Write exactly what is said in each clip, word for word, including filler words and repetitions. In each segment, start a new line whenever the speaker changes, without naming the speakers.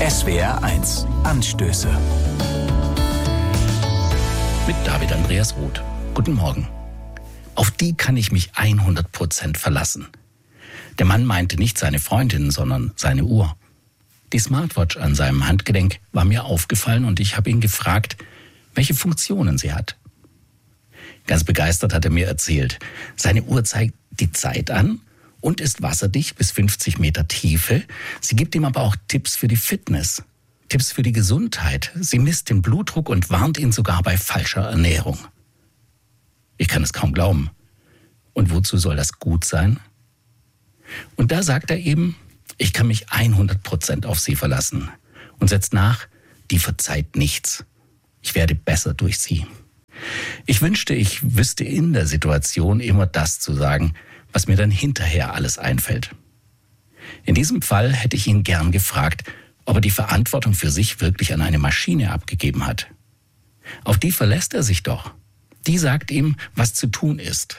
S W R eins Anstöße.
Mit David Andreas Roth. Guten Morgen. Auf die kann ich mich hundert Prozent verlassen. Der Mann meinte nicht seine Freundin, sondern seine Uhr. Die Smartwatch an seinem Handgelenk war mir aufgefallen und ich habe ihn gefragt, welche Funktionen sie hat. Ganz begeistert hat er mir erzählt, seine Uhr zeigt die Zeit an und ist wasserdicht bis fünfzig Meter Tiefe. Sie gibt ihm aber auch Tipps für die Fitness, Tipps für die Gesundheit. Sie misst den Blutdruck und warnt ihn sogar bei falscher Ernährung. Ich kann es kaum glauben. Und wozu soll das gut sein? Und da sagt er eben, ich kann mich hundert Prozent auf sie verlassen. Und setzt nach, die verzeiht nichts. Ich werde besser durch sie. Ich wünschte, ich wüsste in der Situation immer das zu sagen, was mir dann hinterher alles einfällt. In diesem Fall hätte ich ihn gern gefragt, ob er die Verantwortung für sich wirklich an eine Maschine abgegeben hat. Auf die verlässt er sich doch. Die sagt ihm, was zu tun ist.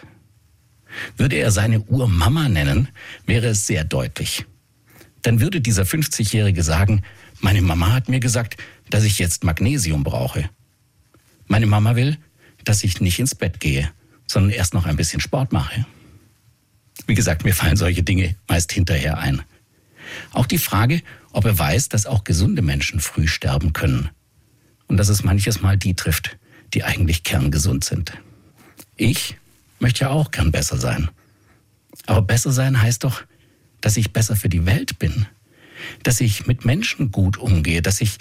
Würde er seine Uhr Mama nennen, wäre es sehr deutlich. Dann würde dieser fünfzigjährige sagen, meine Mama hat mir gesagt, dass ich jetzt Magnesium brauche. Meine Mama will, dass ich nicht ins Bett gehe, sondern erst noch ein bisschen Sport mache. Wie gesagt, mir fallen solche Dinge meist hinterher ein. Auch die Frage, ob er weiß, dass auch gesunde Menschen früh sterben können. Und dass es manches Mal die trifft, die eigentlich kerngesund sind. Ich möchte ja auch gern besser sein. Aber besser sein heißt doch, dass ich besser für die Welt bin. Dass ich mit Menschen gut umgehe, dass ich...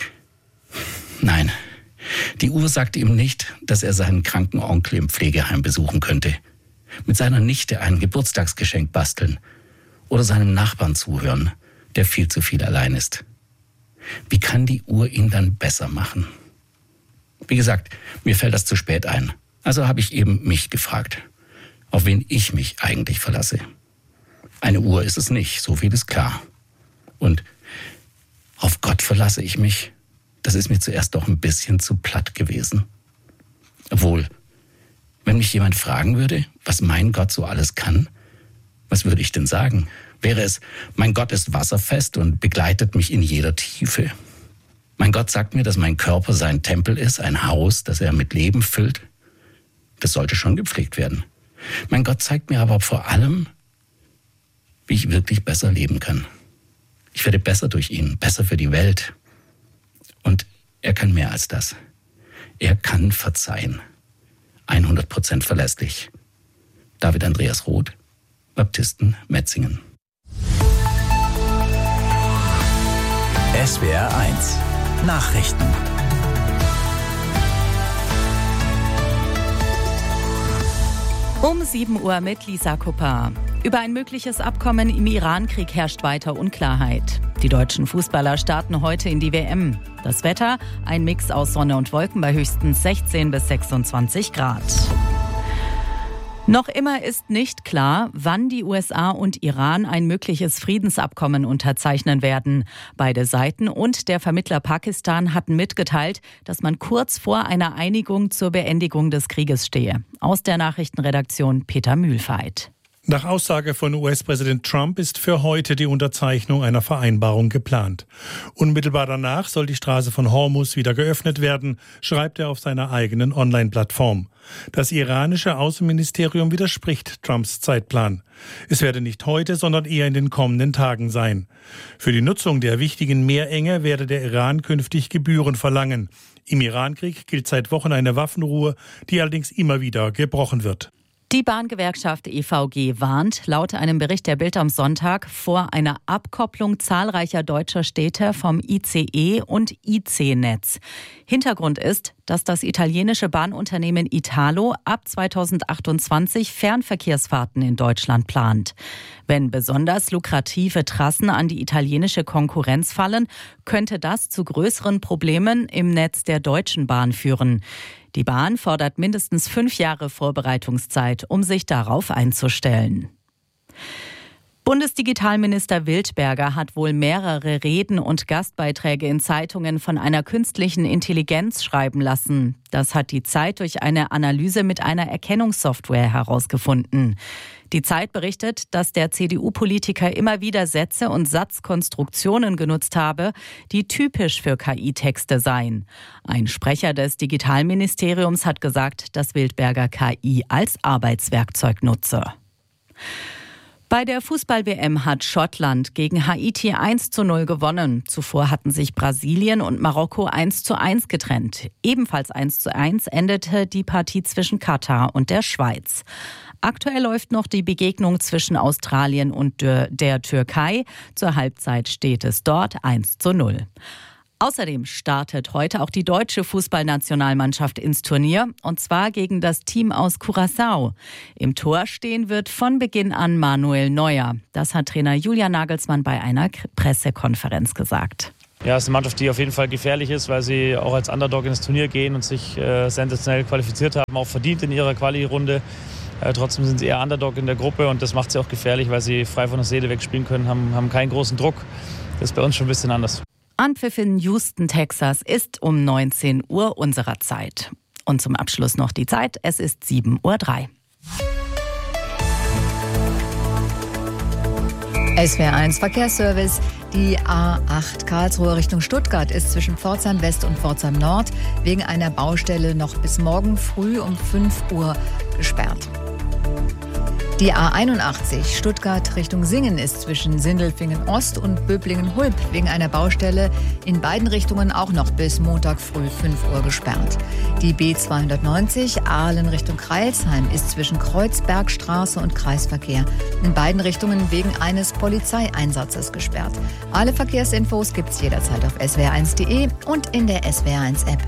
Nein, die Uhr sagt ihm nicht, dass er seinen kranken Onkel im Pflegeheim besuchen könnte. Mit seiner Nichte ein Geburtstagsgeschenk basteln. Oder seinem Nachbarn zuhören, der viel zu viel allein ist. Wie kann die Uhr ihn dann besser machen? Wie gesagt, mir fällt das zu spät ein. Also habe ich eben mich gefragt, auf wen ich mich eigentlich verlasse. Eine Uhr ist es nicht, so viel ist klar. Und auf Gott verlasse ich mich. Das ist mir zuerst doch ein bisschen zu platt gewesen. Obwohl, wenn mich jemand fragen würde, was mein Gott so alles kann, was würde ich denn sagen? Wäre es, mein Gott ist wasserfest und begleitet mich in jeder Tiefe. Mein Gott sagt mir, dass mein Körper sein Tempel ist, ein Haus, das er mit Leben füllt. Das sollte schon gepflegt werden. Mein Gott zeigt mir aber vor allem, wie ich wirklich besser leben kann. Ich werde besser durch ihn, besser für die Welt. Und er kann mehr als das. Er kann verzeihen. hundert Prozent verlässlich. David Andreas Roth, Baptisten, Metzingen.
S W R eins Nachrichten.
Um sieben Uhr mit Lisa Kupper. Über ein mögliches Abkommen im Iran-Krieg herrscht weiter Unklarheit. Die deutschen Fußballer starten heute in die W M. Das Wetter, ein Mix aus Sonne und Wolken bei höchstens sechzehn bis sechsundzwanzig Grad. Noch immer ist nicht klar, wann die U S A und Iran ein mögliches Friedensabkommen unterzeichnen werden. Beide Seiten und der Vermittler Pakistan hatten mitgeteilt, dass man kurz vor einer Einigung zur Beendigung des Krieges stehe. Aus der Nachrichtenredaktion Peter Mühlfeit.
Nach Aussage von U S-Präsident Trump ist für heute die Unterzeichnung einer Vereinbarung geplant. Unmittelbar danach soll die Straße von Hormuz wieder geöffnet werden, schreibt er auf seiner eigenen Online-Plattform. Das iranische Außenministerium widerspricht Trumps Zeitplan. Es werde nicht heute, sondern eher in den kommenden Tagen sein. Für die Nutzung der wichtigen Meerenge werde der Iran künftig Gebühren verlangen. Im Irankrieg gilt seit Wochen eine Waffenruhe, die allerdings immer wieder gebrochen wird.
Die Bahngewerkschaft E V G warnt laut einem Bericht der Bild am Sonntag vor einer Abkopplung zahlreicher deutscher Städte vom I C E- und I C-Netz. Hintergrund ist, dass das italienische Bahnunternehmen Italo ab zweitausendachtundzwanzig Fernverkehrsfahrten in Deutschland plant. Wenn besonders lukrative Trassen an die italienische Konkurrenz fallen, könnte das zu größeren Problemen im Netz der Deutschen Bahn führen. Die Bahn fordert mindestens fünf Jahre Vorbereitungszeit, um sich darauf einzustellen. Bundesdigitalminister Wildberger hat wohl mehrere Reden und Gastbeiträge in Zeitungen von einer künstlichen Intelligenz schreiben lassen. Das hat die Zeit durch eine Analyse mit einer Erkennungssoftware herausgefunden. Die Zeit berichtet, dass der C D U-Politiker immer wieder Sätze und Satzkonstruktionen genutzt habe, die typisch für K I-Texte seien. Ein Sprecher des Digitalministeriums hat gesagt, dass Wildberger K I als Arbeitswerkzeug nutze. Bei der Fußball-W M hat Schottland gegen Haiti eins zu null gewonnen. Zuvor hatten sich Brasilien und Marokko eins zu eins getrennt. Ebenfalls eins zu eins endete die Partie zwischen Katar und der Schweiz. Aktuell läuft noch die Begegnung zwischen Australien und der, der Türkei. Zur Halbzeit steht es dort eins zu null. Außerdem startet heute auch die deutsche Fußballnationalmannschaft ins Turnier, und zwar gegen das Team aus Curaçao. Im Tor stehen wird von Beginn an Manuel Neuer. Das hat Trainer Julian Nagelsmann bei einer Pressekonferenz gesagt.
Ja, es ist eine Mannschaft, die auf jeden Fall gefährlich ist, weil sie auch als Underdog ins Turnier gehen und sich äh, sensationell qualifiziert haben, auch verdient in ihrer Quali-Runde. Äh, trotzdem sind sie eher Underdog in der Gruppe und das macht sie auch gefährlich, weil sie frei von der Seele wegspielen können, haben, haben keinen großen Druck. Das ist bei uns schon ein bisschen anders.
Anpfiff in Houston, Texas ist um neunzehn Uhr unserer Zeit. Und zum Abschluss noch die Zeit. Es ist sieben Uhr drei.
S W R eins Verkehrsservice. Die A acht Karlsruhe Richtung Stuttgart ist zwischen Pforzheim West und Pforzheim Nord wegen einer Baustelle noch bis morgen früh um fünf Uhr gesperrt. Die A einundachtzig Stuttgart Richtung Singen ist zwischen Sindelfingen Ost und Böblingen-Hulb wegen einer Baustelle in beiden Richtungen auch noch bis Montag früh fünf Uhr gesperrt. Die B zweihundertneunzig Aalen Richtung Crailsheim ist zwischen Kreuzbergstraße und Kreisverkehr in beiden Richtungen wegen eines Polizeieinsatzes gesperrt. Alle Verkehrsinfos gibt's jederzeit auf S W R eins punkt de und in der S W R eins App.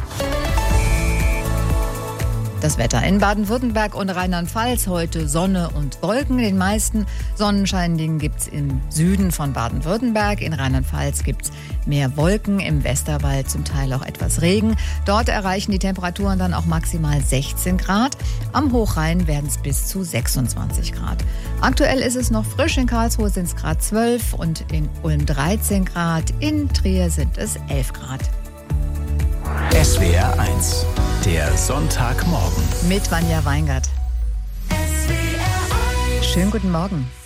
Das Wetter in Baden-Württemberg und Rheinland-Pfalz heute Sonne und Wolken. Den meisten Sonnenschein gibt es im Süden von Baden-Württemberg. In Rheinland-Pfalz gibt es mehr Wolken, im Westerwald zum Teil auch etwas Regen. Dort erreichen die Temperaturen dann auch maximal sechzehn Grad. Am Hochrhein werden es bis zu sechsundzwanzig Grad. Aktuell ist es noch frisch. In Karlsruhe sind es Grad zwölf und in Ulm dreizehn Grad. In Trier sind es elf Grad.
S W R eins, der Sonntagmorgen.
Mit Vanja Weingart. Schönen guten Morgen.